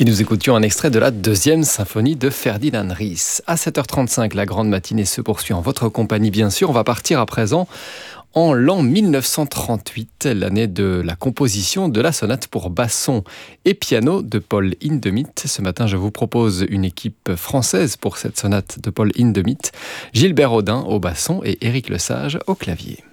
Et nous écoutions un extrait de la deuxième symphonie de Ferdinand Ries. À 7h35, la grande matinée se poursuit en votre compagnie, bien sûr. On va partir à présent en l'an 1938, l'année de la composition de la sonate pour basson et piano de Paul Hindemith. Ce matin, je vous propose une équipe française pour cette sonate de Paul Hindemith. Gilbert Audin au basson et Éric Lesage au clavier.